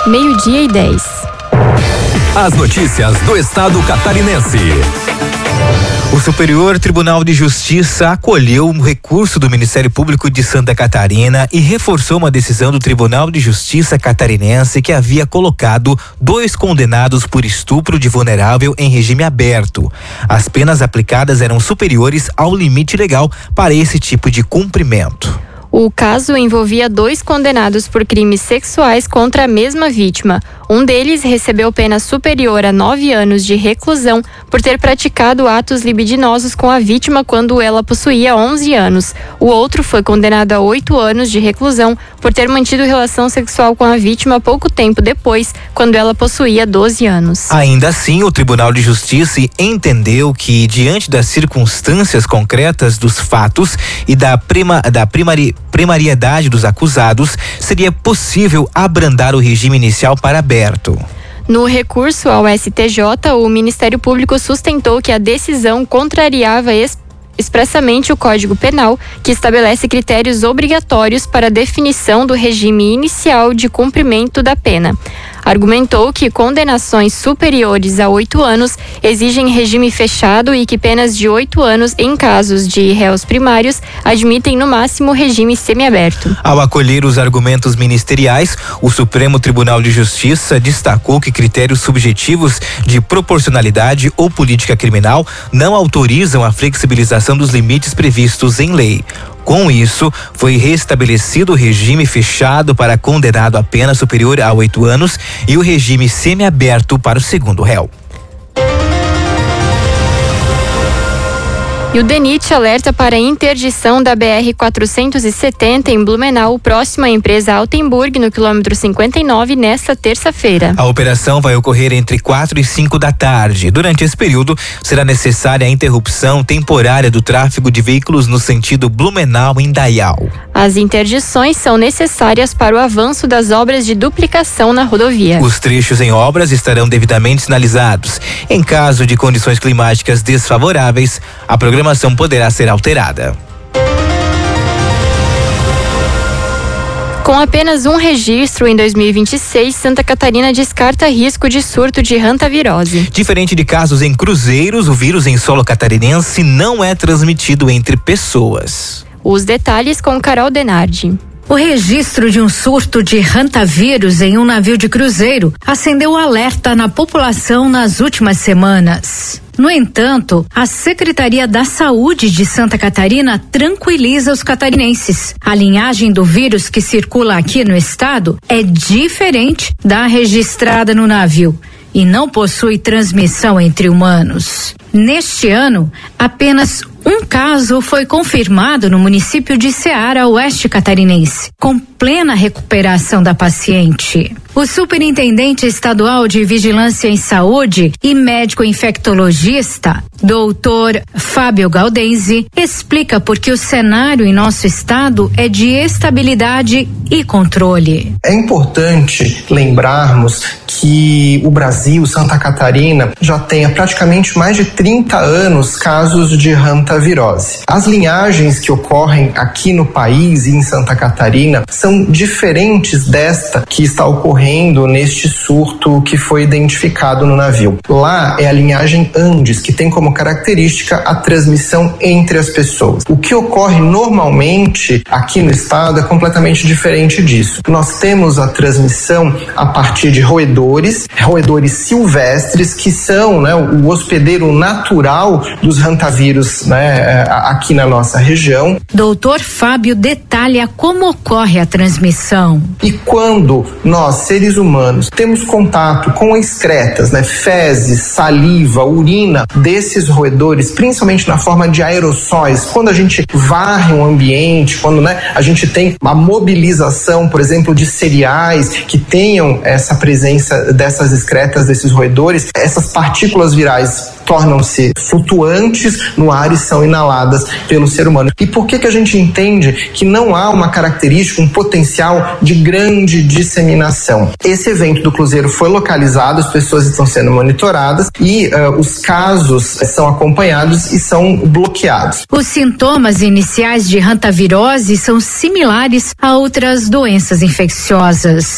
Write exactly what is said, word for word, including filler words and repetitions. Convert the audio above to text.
meio-dia e dez. As notícias do estado catarinense. O Superior Tribunal de Justiça acolheu um recurso do Ministério Público de Santa Catarina e reforçou uma decisão do Tribunal de Justiça catarinense que havia colocado dois condenados por estupro de vulnerável em regime aberto. As penas aplicadas eram superiores ao limite legal para esse tipo de cumprimento. O caso envolvia dois condenados por crimes sexuais contra a mesma vítima. Um deles recebeu pena superior a nove anos de reclusão por ter praticado atos libidinosos com a vítima quando ela possuía onze anos. O outro foi condenado a oito anos de reclusão por ter mantido relação sexual com a vítima pouco tempo depois, quando ela possuía doze anos. Ainda assim, o Tribunal de Justiça entendeu que, diante das circunstâncias concretas dos fatos e da, prima, da primari, primariedade dos acusados, seria possível abrandar o regime inicial para aberto. No recurso ao S T J, o Ministério Público sustentou que a decisão contrariava ex- expressamente o Código Penal, que estabelece critérios obrigatórios para a definição do regime inicial de cumprimento da pena. Argumentou que condenações superiores a oito anos exigem regime fechado e que penas de oito anos, em casos de réus primários, admitem no máximo regime semiaberto. Ao acolher os argumentos ministeriais, o Supremo Tribunal de Justiça destacou que critérios subjetivos de proporcionalidade ou política criminal não autorizam a flexibilização dos limites previstos em lei. Com isso, foi restabelecido o regime fechado para condenado a pena superior a oito anos e o regime semiaberto para o segundo réu. E o DENIT alerta para a interdição da B R quatrocentos e setenta em Blumenau, próxima à empresa Altenburg, no quilômetro cinquenta e nove, nesta terça-feira. A operação vai ocorrer entre quatro e cinco da tarde. Durante esse período, será necessária a interrupção temporária do tráfego de veículos no sentido Blumenau-Indaial. As interdições são necessárias para o avanço das obras de duplicação na rodovia. Os trechos em obras estarão devidamente sinalizados. Em caso de condições climáticas desfavoráveis, a programação A programação poderá ser alterada. Com apenas um registro em dois mil e vinte e seis, Santa Catarina descarta risco de surto de hantavirose. Diferente de casos em cruzeiros, o vírus em solo catarinense não é transmitido entre pessoas. Os detalhes com Carol Denardi. O registro de um surto de hantavírus em um navio de cruzeiro acendeu alerta na população nas últimas semanas. No entanto, a Secretaria da Saúde de Santa Catarina tranquiliza os catarinenses. A linhagem do vírus que circula aqui no estado é diferente da registrada no navio e não possui transmissão entre humanos. Neste ano, apenas um caso foi confirmado no município de Ceará, oeste catarinense, com plena recuperação da paciente. O superintendente estadual de Vigilância em Saúde e médico infectologista, doutor Fábio Gaudenzi, explica por que o cenário em nosso estado é de estabilidade e controle. É importante lembrarmos que o Brasil, Santa Catarina, já tem há praticamente mais de trinta anos casos de hantavirose. As linhagens que ocorrem aqui no país e em Santa Catarina são diferentes desta que está ocorrendo neste surto que foi identificado no navio. Lá é a linhagem Andes, que tem como característica a transmissão entre as pessoas. O que ocorre normalmente aqui no estado é completamente diferente disso. Nós temos a transmissão a partir de roedores, roedores silvestres, que são, né, o hospedeiro natural dos hantavírus, né, aqui na nossa região. Doutor Fábio detalha como ocorre a transmissão. E quando nós, seres humanos, temos contato com excretas, né, fezes, saliva, urina desses roedores, principalmente na forma de aerossóis, quando a gente varre um ambiente, quando, né, a gente tem a mobilização, por exemplo, de cereais que tenham essa presença dessas excretas, desses roedores, essas partículas virais tornam-se flutuantes no ar e são inaladas pelo ser humano. E por que que a gente entende que não há uma característica, um potencial de grande disseminação? Esse evento do cruzeiro foi localizado, as pessoas estão sendo monitoradas e uh, os casos são acompanhados e são bloqueados. Os sintomas iniciais de hantavirose são similares a outras doenças infecciosas.